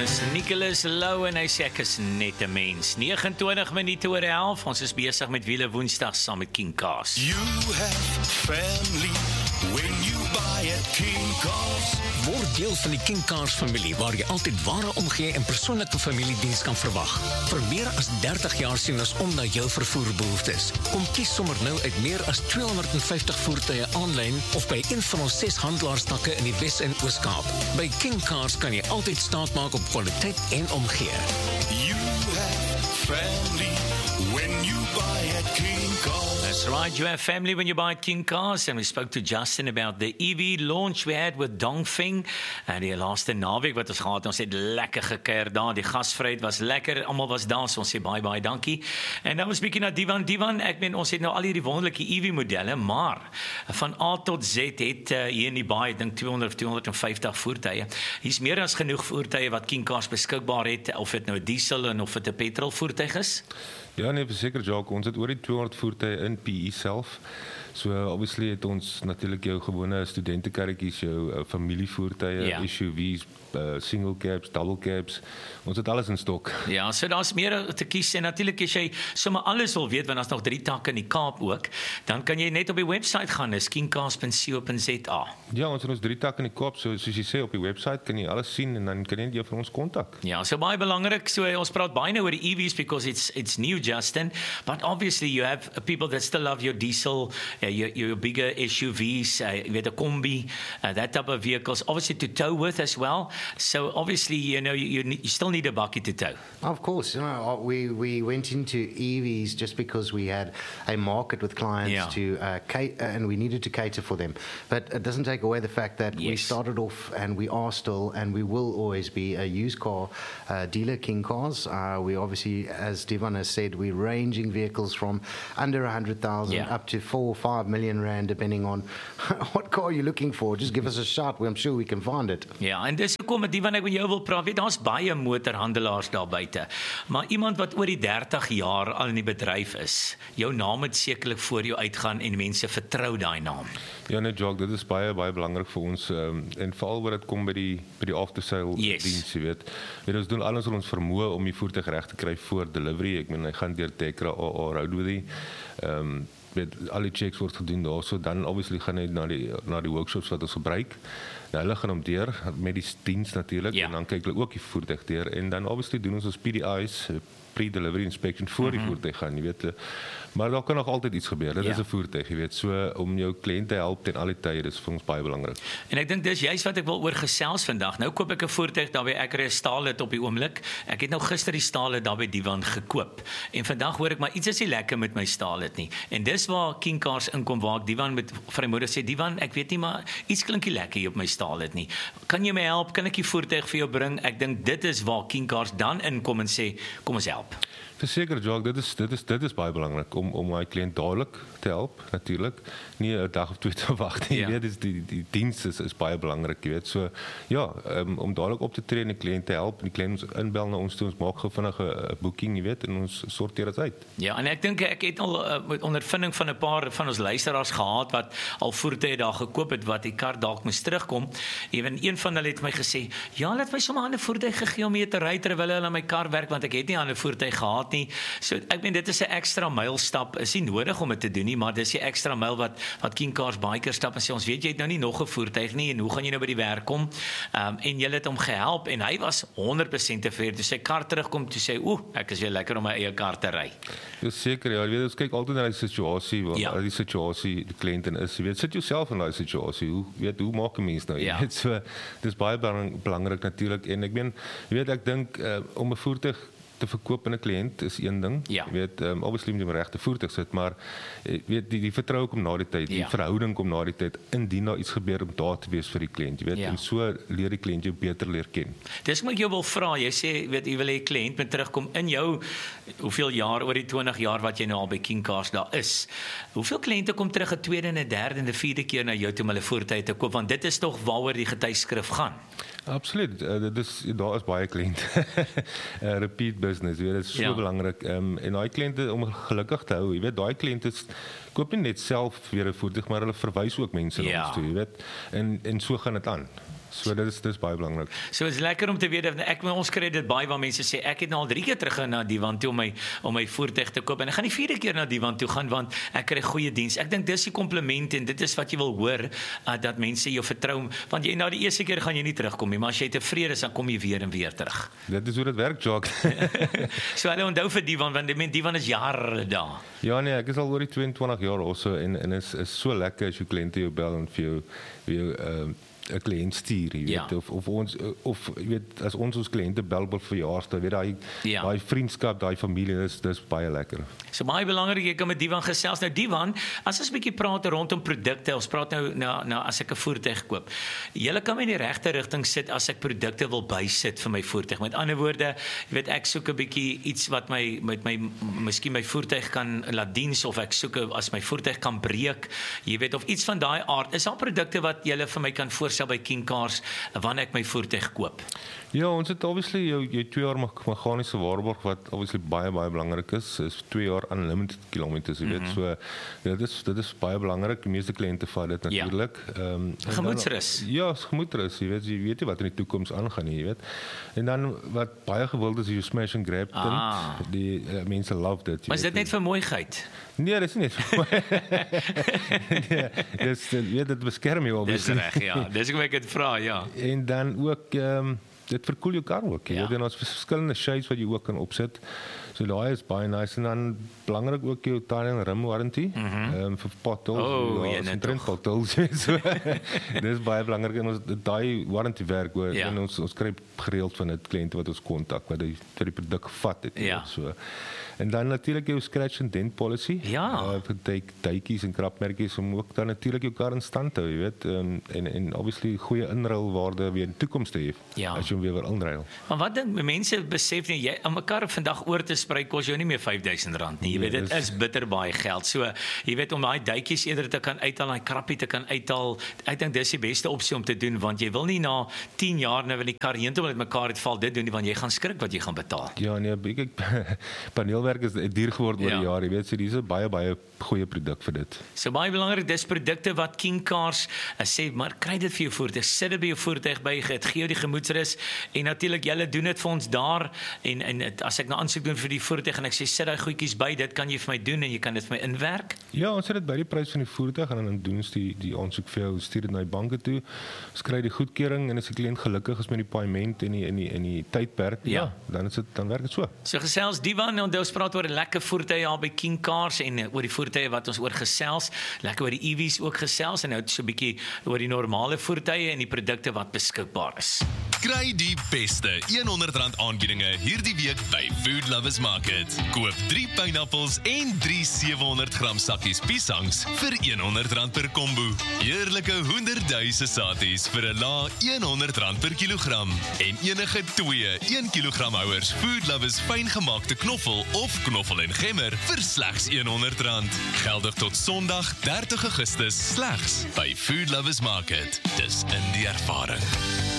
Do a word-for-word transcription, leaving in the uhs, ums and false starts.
is Nicholas Lou en hy sê ek is net 'n mens. nege en twintig minute oor elf. Ons is besig met wiele Woensdag saam met King Cars. You have family when you buy at King Cars. Word deel van die King Cars familie waar jy altyd ware omgee en persoonlike familiediens kan verwag. Vir meer as dertig jaar sien ons om na jou vervoerbehoeftes. Kom kies sommer nou uit meer as tweehonderdvyftig voertuie aanlyn of by een van ons ses handelaarstakke in die Wes- en Oos-Kaap. By King Cars kan jy altyd staat maak op kwaliteit en omgee. You have family when you buy at King Cars. That's right, you have family when you buy King Cars, and we spoke to Justin about the E V launch we had with Dongfeng, en die laaste naweek wat ons gehad, ons het lekker gekuier daar, die gasvryheid was lekker, almal was daar, so ons sê baie baie dankie. En nou ons bietjie na Divan, Divan, ek meen ons het nou al hierdie wonderlike E V modelle, maar van A tot Z het uh, hier in die baie, ek dink tweehonderd of tweehonderdvyftig voertuie. Hier's meer as genoeg voertuie wat King Cars beskikbaar het, of dit nou diesel en of dit 'n petrol voertuig is. Ja, nee, verseker Jacques, ons het oor die tweehonderd voertuie in P E self. So obviously het ons natuurlik jou gewone studentekarretjies, jou uh, familievoertuie, Ja. S U V's, uh, single cabs, double cabs. Ons het alles in stok. Ja, so daar's meer te kies en natuurlik as jy sommer alles wil weet, want daar's nog drie takke in die Kaap ook, dan kan jy net op die webwerf gaan, dis king cars dot co dot za. Ja, ons het ons drie takke in die Kaap, so soos jy sê op die webwerf kan jy alles sien en dan kan jy net jou van ons kontak. Ja, so baie belangrik, so ons praat baie nou oor die E V's because it's it's new, Justin, but obviously you have people that still love your diesel, uh, your, your bigger S U V's, uh, you know, the combi, uh, that type of vehicles, obviously to tow with as well. So obviously, you know, you, you, need, you still need a bucket to tow. Of course, you know, we, we went into E Vs just because we had a market with clients Yeah. to uh, cater, and we needed to cater for them. But it doesn't take away the fact that we Yes. started off, and we are still, and we will always be a used car uh, dealer, King Cars. Uh, we obviously, as Divan has said, we're ranging vehicles from under one hundred thousand Yeah. up to four or five million rand, depending on what car you're looking for. Just give us a shout. I'm sure we can find it. Ja, en dis hoekom met die wat ek met jou wil praat, weet, daar's baie motorhandelaars daar buite, maar iemand wat oor die dertig jaar al in die bedryf is, jou naam het sekerlik voor jou uitgaan en mense vertrou daai naam. Ja, nee, Jacques, dit is baie baie belangrik vir ons um, en veral wat dit kom by die by die after sale Yes. diens, jy weet. Weet ons doen alles wat ons vermoë om die voertuig reg te kry voor delivery. Ek meen hy gaan deur Tekra A A Roadworthy. Ehm um, met al die checks word gedoen daarso, dan obviously gaan hy na die na die workshops wat ons gebruik. Nou hulle gaan hom deur met die diens natuurlik Ja. en dan kyk hulle ook die voertuig deur en dan obviously doen ons ons P D I's, pre-delivery inspection voor die Mm-hmm. voertuig gaan, jy weet. Maar daar kan nog altyd iets gebeur. Dit Ja. is 'n voertuig, jy weet. So om jou kliënt te help ten alle tye, dis vir ons baie belangrik. En ek dink dis juist wat ek wil oor gesels vandag. Nou koop ek 'n voertuig daar by ek ry 'n staalit op die oomblik. Ek het nou gister die staalit daar by Divan gekoop. En vandag hoor ek maar iets is nie lekker met my staalit nie. En dis waar King Cars inkom, waar ek Divan met vrymoedig sê, Divan, ek weet nie maar iets klink nie lekker hier op my staalit nie. Kan jy my help? Kan ek die voertuig vir jou bring? Ek dink dit is waar King Cars dan inkom en sê, kom ons help. Verseker Jacques, dit is dit is dit is baie belangrik om om my kliënt dadelik te help natuurlik. Nie 'n dag of twee te wag nie. Ja. Jy weet dis die die diens is, is baie belangrik, jy weet. So ja, um, om dadelik op te tree en die kliënt te help, en die kliënt ons inbel na ons toe, ons maak gou vinnig 'n boeking, jy weet, en ons sorteer dit uit. Ja, en ek dink ek het al uh, met ondervinding van 'n paar van ons luisteraars gehad wat al voertuie daar gekoop het wat die kar dalk moes terugkom. Ewen een van hulle het my gesê, "Ja, laat my sommer 'n ander voertuig gegee om mee te ry terwyl hulle aan my kar werk want ek het nie 'n ander voertuig gehad nie." So ek meen dit is 'n ekstra mylstap. Is nie nodig om dit te doen nie, maar dis die ekstra myl wat wat King Cars baie keer stap en sê ons weet jy het nou nie nog 'n voertuig nie en hoe gaan jy nou by die werk kom? Um, en jy het hom gehelp en hy was honderd persent tevrede. Toe sy kar terugkom toe sê, "Oeh, ek is weer lekker om my eie kar te ry." Dis seker ja, jy weet ons kyk altyd na die situasie, waar Ja. ja. die situasie die kliënt in is. Jy weet, sit jouself in daai situasie. Hoe weet hoe maak 'n mens nou? Jy Ja. weet so dis baie belang, belangrik natuurlik en ek meen jy weet ek dink uh, om 'n voertuig te verkoop aan 'n kliënt is een ding. Ja. Jy weet, um, obviously moet jy die regte voertuig sit, maar jy weet die die vertroue kom na die tyd, die Ja. verhouding kom na die tyd indien daar iets gebeur om daar te wees vir die kliënt. Jy weet, Ja. en so leer die kliënt jou beter leer ken. Dis wat ek jou wil vra. Jy sê weet jy wil hê 'n kliënt moet terugkom in jou hoeveel jaar oor die twintig jaar wat jy nou al by King Cars daar is. Hoeveel kliënte kom terug 'n tweede en 'n derde en 'n vierde keer na jou toe om hulle voertuie te koop want dit is tog waaroor die getuieskrif gaan. Absoluut. Uh, dit is daar is baie kliënte. uh, repeat business, jy weet, dit is so Ja. belangrik. Um, en daai kliënte om gelukkig te hou, jy weet, daai kliënte koop nie net self weer 'n voertuig, maar hulle verwys ook mense na Ja. ons toe, jy weet. En en so gaan dit aan. So dit is dis baie belangrik. So is lekker om te weet dat ek ons kry dit baie waar mense sê ek het nou al drie keer terug na Divan toe om my om my voertuig te koop en ek gaan die vierde keer na Divan toe gaan want ek kry goeie diens. Ek dink dis die kompliment en dit is wat jy wil hoor uh, dat mense jou vertrou want jy na die eerste keer gaan jy nie terugkom nie, maar as jy tevrede is dan kom jy weer en weer terug. Dit is hoe dit werk, Jacques. So hulle onthou vir Divan want die Divan is jare daar. Ja nee, ek is al oor die tweeëntwintig jaar also en en is is so lekker as jou kliënte jou bel en vir jou vir jou ehm uh, 'n kliënt stuur, jy weet, Ja. of of ons of jy weet as ons ons kliënte bel op verjaarsdag, weet daai Ja. daai vriendskap, daai familie, dis dis baie lekker. So baie belangrik jy kan met Divan gesels. Nou Divan, as ons 'n bietjie praat rondom produkte, ons praat nou nou nou as ek 'n voertuig koop. Julle kan my in die regte rigting sit as ek produkte wil bysit vir my voertuig. Met ander woorde, jy weet ek soek 'n bietjie iets wat my met my miskien my voertuig kan laat diens of ek soek as my voertuig kan breek, jy weet of iets van daai aard. Is daar produkte wat julle vir my kan voorstel by King Cars wanneer ek my voertuig koop? Ja, ons het obviously jou jou twee jaar me- meganiese waarborg wat obviously baie baie belangrik is, is twee jaar unlimited kilometers, jy weet. Mm -hmm. So ja, dit is dit is baie belangrik. Die meeste kliënte vat dit natuurlik. Ehm um, Gemoedsrus. Ja, is gemoedsrus, jy weet, jy weet nie wat in die toekoms aangaan nie, jy weet. En dan wat baie gewild is, is jou smash and grab tint. Ah. Die uh, mense love dit. jy Maar is dit weet. net vir mooiheid? Nee, dis nie net vir my. nee, dis jy weet dit beskerm jou Dis obviously. reg, ja. Dis hoekom ek dit vra, ja. En dan ook ehm um, dit verkoel jou kar ook. Jy Ja. weet, en ons verskillende shades wat jy ook kan opsit. So daai is baie nice en dan belangrik ook jou tire en rim warranty. Ehm mm -hmm. um, vir potholes, Oh, ja, ja, net trend toch. potholes. so dis baie belangrik en ons daai warranty werk hoor Ja. en ons ons kry gereeld van dit kliënte wat ons kontak wat die vir die produk gevat het. jy Ja. weet, So. En dan natuurlik jou scratch and dent policy. Ja. Uh, vir duik, duikies en krapmerkies om ook dan natuurlik jou kar in stand te hou, jy weet. En en, en obviously goeie inruilwaarde weer in die toekoms te hê Ja. as jy hom weer wil inruil. Maar wat dink mense besef nie jy om 'n kar vandag oor te sprei kos jou nie meer vyf duisend rand nie. Jy Nee, weet dit dis- is bitter baie geld. So jy weet om daai duitjies eerder te kan uithaal, daai krappie te kan uithaal. Ek dink dis die beste opsie om te doen want jy wil nie na tien jaar nou wanneer die kar heeltemal uit mekaar het val dit doen nie want jy gaan skrik wat jy gaan betaal. Ja, nee, kyk paneelwerk is duur geword oor Ja. die jare, jy weet, so dis 'n baie baie goeie produk vir dit. So baie belangrik, dis produkte wat King Cars uh, sê, maar kry dit vir jou voertuig, sit dit by jou voertuig by, dit gee jou die gemoedsrus en natuurlik julle doen dit vir ons daar en en het, as ek nou aansoek doen vir die voertuig en ek sê sit daai goedjies by, dit kan jy vir my doen en jy kan dit vir my inwerk. Ja, ons het dit by die prys van die voertuig en dan doen ons die die aansoek vir jou, stuur dit na die banke toe. Ons kry die goedkeuring en as die kliënt gelukkig is met die paaiement en die in die in die tydperk, ja, Ja. dan is dit dan werk dit so. So gesels Divan en ons praat oor 'n lekker voertuie al by King Cars en uh, oor die voertuie wat ons oor gesels, lekker oor die E V's ook gesels en nou so 'n bietjie oor die normale voertuie en die produkte wat beskikbaar is. Kry die beste honderd rand aanbiedinge hierdie week by Food Lovers Market. Koop drie pineappels en drie sewehonderd gram sakkies piesangs vir honderd rand per kombo. Heerlike hoenderduise saties vir 'n lae honderd rand per kilogram. En enige twee een kilogram houers Food Lovers fyngemaakte knoffel of knoffel en gemmer vir slegs honderd rand. Geldig tot Sondag dertig Augustus slegs by Food Lovers Market. Dis in die ervaring.